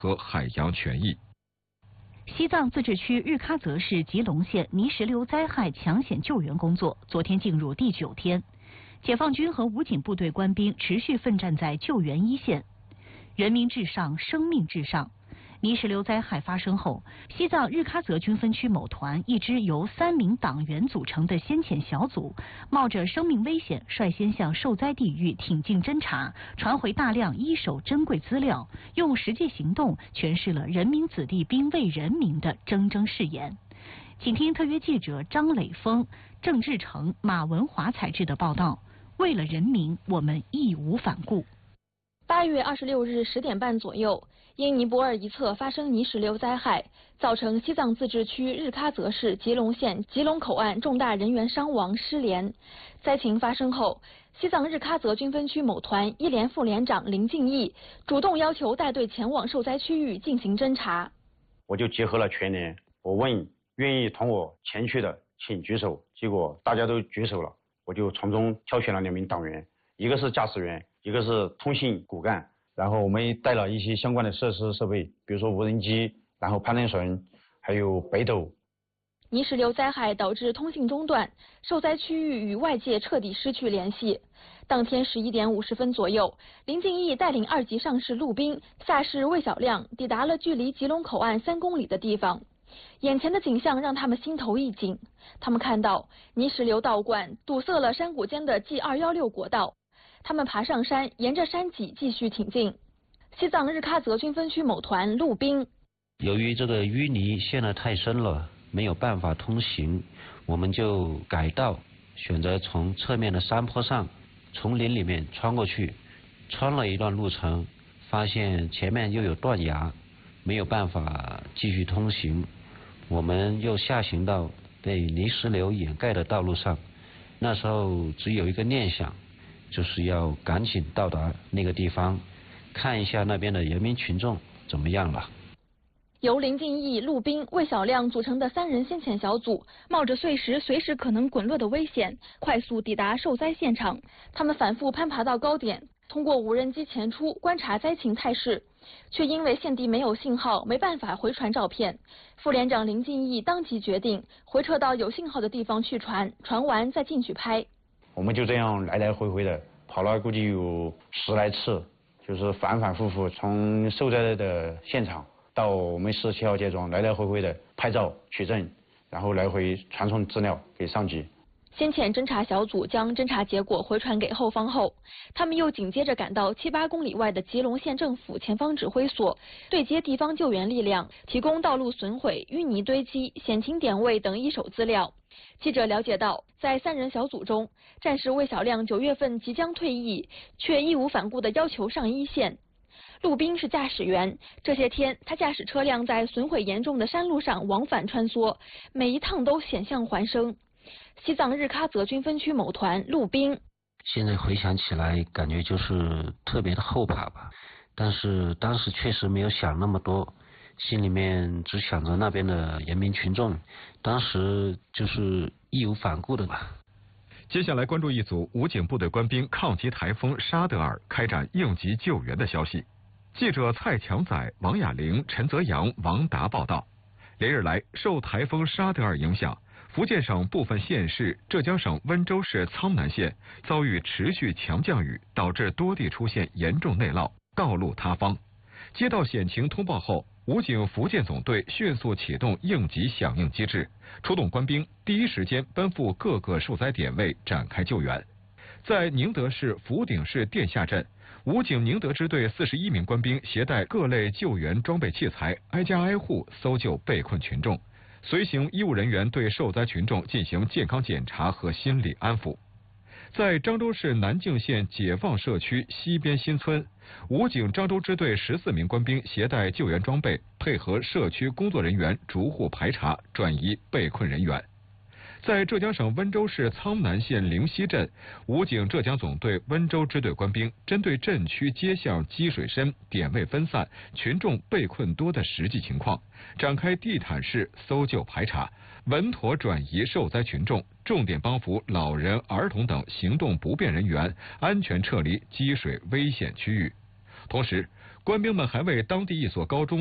和海洋权益。 西藏自治区日喀则市吉隆县泥石流灾害抢险救援工作昨天进入第9天，解放军和武警部队官兵持续奋战在救援一线。人民至上，生命至上。泥石流灾害发生后，西藏日喀则军分区某团一支由3名党员组成的先遣小组，冒着生命危险，率先向受灾地域挺进侦查，传回大量一手珍贵资料，用实际行动诠释了人民子弟兵为人民的铮铮誓言。请听特约记者张磊峰、郑志成、马文华采制的报道。为了人民，我们义无反顾。 8月26日10点半左右，因尼泊尔一侧发生泥石流灾害，造成西藏自治区日喀则市吉隆县吉隆口岸重大人员伤亡失联。灾情发生后，西藏日喀则军分区某团一连副连长林敬义主动要求带队前往受灾区域进行侦查。 我就结合了全连，我问愿意同我前去的请举手，结果大家都举手了，我就从中挑选了2名党员，一个是驾驶员，一个是通信骨干。然后我们带了一些相关的设施设备，比如说无人机，然后攀登绳，还有北斗。 泥石流灾害导致通信中断，受灾区域与外界彻底失去联系。当天11点50分左右，林敬义带领2级上士陆兵、下士魏小亮抵达了距离吉隆口岸3公里的地方。眼前的景象让他们心头一紧，他们看到泥石流倒灌堵塞了山谷间的 G216国道。他们爬上山，沿着山脊继续挺进。西藏日喀则军分区某团陆兵， 由于这个淤泥陷得太深了，没有办法通行，我们就改道，选择从侧面的山坡上丛林里面穿过去。穿了一段路程，发现前面又有断崖，没有办法继续通行，我们又下行到被泥石流掩盖的道路上。那时候只有一个念想，就是要赶紧到达那个地方，看一下那边的人民群众怎么样了。 由林敬义、陆兵、魏小亮组成的3人先遣小组，冒着碎石随时可能滚落的危险，快速抵达受灾现场。他们反复攀爬到高点，通过无人机前出观察灾情态势，却因为现地没有信号，没办法回传照片。副连长林敬义当即决定回撤到有信号的地方去传，传完再进去拍。 我们就这样来来回回的跑了估计有10来次，就是反反复复从受灾的现场到我们17号街庄来来回回的拍照取证，然后来回传送资料给上级。 先遣侦查小组将侦查结果回传给后方后，他们又紧接着赶到7、8公里外的吉隆县政府前方指挥所，对接地方救援力量，提供道路损毁、淤泥堆积、险情点位等一手资料。记者了解到，在3人小组中，战士魏小亮9月份即将退役，却义无反顾地要求上一线。陆兵是驾驶员，这些天他驾驶车辆在损毁严重的山路上往返穿梭，每一趟都险象环生。西藏日喀则军分区某团陆兵， 现在回想起来，感觉就是特别的后怕吧。但是当时确实没有想那么多，心里面只想着那边的人民群众，当时就是义无反顾的吧。 接下来关注一组武警部队官兵抗击台风沙德尔开展应急救援的消息。记者蔡强仔、王雅玲、陈泽阳、王达报道。连日来，受台风沙德尔影响，福建省部分县市、浙江省温州市苍南县遭遇持续强降雨，导致多地出现严重内涝，道路塌方。接到险情通报后，武警福建总队迅速启动应急响应机制，出动官兵第一时间奔赴各个受灾点位展开救援。在宁德市福鼎市店下镇，武警宁德支队41名官兵携带各类救援装备器材，挨家挨户搜救被困群众。随行医务人员对受灾群众进行健康检查和心理安抚。在漳州市南靖县解放社区西边新村，武警漳州支队14名官兵携带救援装备，配合社区工作人员逐户排查，转移被困人员。在浙江省温州市苍南县灵溪镇，武警浙江总队温州支队官兵针对镇区街巷积水深、点位分散、群众被困多的实际情况，展开地毯式搜救排查，稳妥转移受灾群众，重点帮扶老人、儿童等行动不便人员安全撤离积水危险区域。同时， 官兵们还为当地一所高中